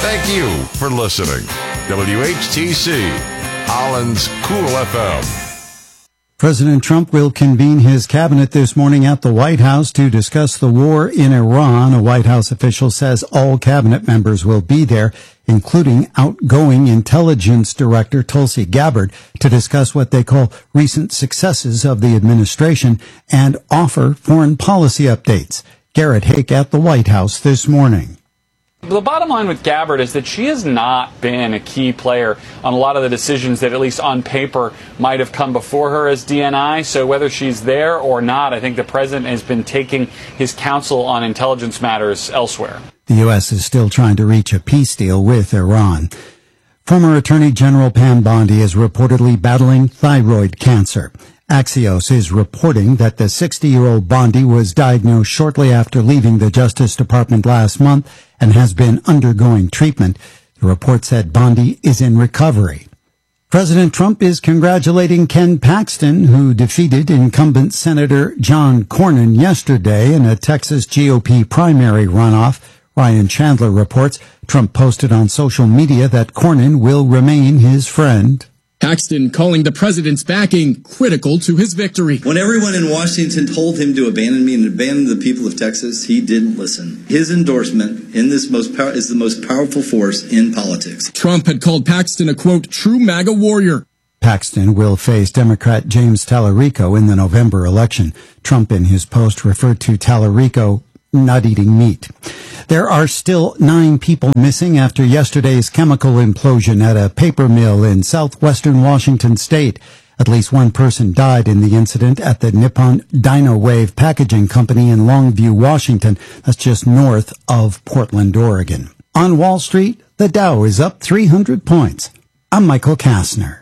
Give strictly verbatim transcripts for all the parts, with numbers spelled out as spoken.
Thank you for listening. W H T C, Holland's Cool F M. President Trump will convene his cabinet this morning at the White House to discuss the war in Iran. A White House official says all cabinet members will be there, including outgoing intelligence director Tulsi Gabbard, to discuss what they call recent successes of the administration and offer foreign policy updates. Garrett Hake at the White House this morning. The bottom line with Gabbard is that she has not been a key player on a lot of the decisions that, at least on paper, might have come before her as D N I. So whether she's there or not, I think the president has been taking his counsel on intelligence matters elsewhere. The U S is still trying to reach a peace deal with Iran. Former Attorney General Pam Bondi is reportedly battling thyroid cancer. Axios is reporting that the sixty-year-old Bondi was diagnosed shortly after leaving the Justice Department last month and has been undergoing treatment. The report said Bondi is in recovery. President Trump is congratulating Ken Paxton, who defeated incumbent Senator John Cornyn yesterday in a Texas G O P primary runoff. Ryan Chandler reports Trump posted on social media that Cornyn will remain his friend. Paxton calling the president's backing critical to his victory. When everyone in Washington told him to abandon me and abandon the people of Texas, he didn't listen. His endorsement in this most pow- is the most powerful force in politics. Trump had called Paxton a, quote, true MAGA warrior. Paxton will face Democrat James Tallarico in the November election. Trump in his post referred to Tallarico not eating meat. There are still nine people missing after yesterday's chemical implosion at a paper mill in southwestern Washington state. At least one person died in the incident at the Nippon Dynawave Packaging Company in Longview, Washington. That's just north of Portland, Oregon. On Wall Street, the Dow is up three hundred points. I'm Michael Kastner.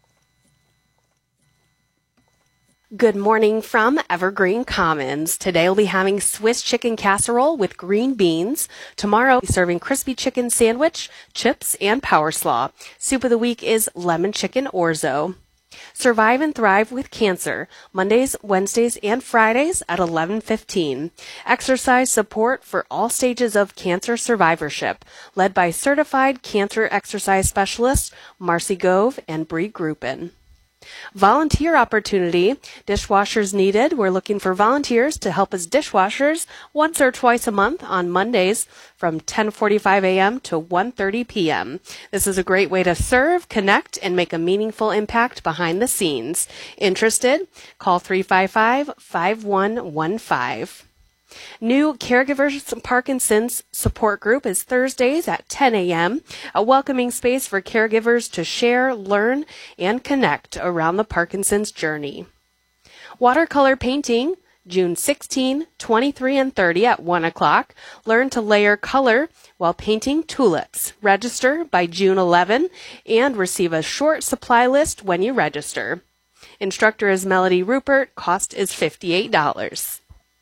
Good morning from Evergreen Commons. Today we'll be having Swiss chicken casserole with green beans. Tomorrow we'll be serving crispy chicken sandwich, chips, and power slaw. Soup of the week is lemon chicken orzo. Survive and thrive with cancer. Mondays, Wednesdays, and Fridays at eleven fifteen. Exercise support for all stages of cancer survivorship, led by certified cancer exercise specialists Marcy Gove and Bree Gruppen. Volunteer opportunity. Dishwashers needed. We're looking for volunteers to help as dishwashers once or twice a month on Mondays from ten forty-five a.m. to one thirty p.m. This is a great way to serve, connect, and make a meaningful impact behind the scenes. Interested? Call three five five, five one one five. New Caregivers Parkinson's Support Group is Thursdays at ten a.m., a welcoming space for caregivers to share, learn, and connect around the Parkinson's journey. Watercolor painting, June sixteenth, twenty-three, and thirty at one o'clock. Learn to layer color while painting tulips. Register by June eleventh and receive a short supply list when you register. Instructor is Melody Rupert. Cost is fifty-eight dollars.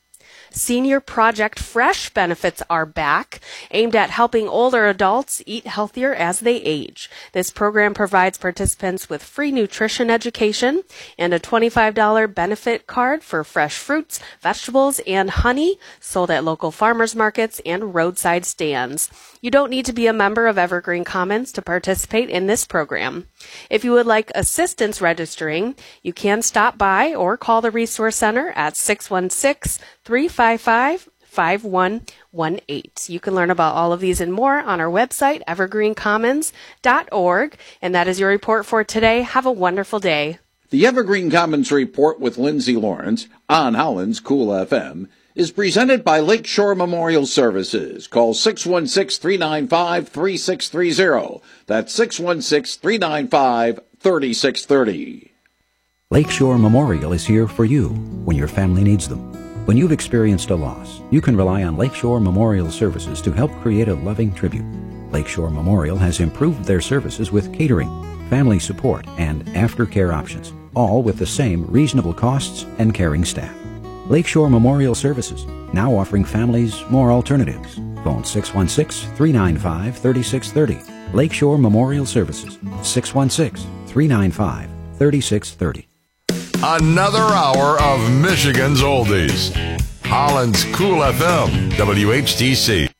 Senior Project Fresh benefits are back, aimed at helping older adults eat healthier as they age. This program provides participants with free nutrition education and a twenty-five dollars benefit card for fresh fruits, vegetables, and honey sold at local farmers markets and roadside stands. You don't need to be a member of Evergreen Commons to participate in this program. If you would like assistance registering, you can stop by or call the Resource Center at six one six, three five five, five one one eight. You can learn about all of these and more on our website, evergreen commons dot org. And that is your report for today. Have a wonderful day. The Evergreen Commons Report with Lindsay Lawrence on Holland's Cool F M is presented by Lakeshore Memorial Services. Call six one six, three nine five, three six three zero. That's six one six, three nine five, three six three zero. Lakeshore Memorial is here for you when your family needs them. When you've experienced a loss, you can rely on Lakeshore Memorial Services to help create a loving tribute. Lakeshore Memorial has improved their services with catering, family support, and aftercare options, all with the same reasonable costs and caring staff. Lakeshore Memorial Services, now offering families more alternatives. Phone six one six, three nine five, three six three zero. Lakeshore Memorial Services, six one six, three nine five, three six three zero. Another hour of Michigan's Oldies. Holland's Cool F M, W H T C.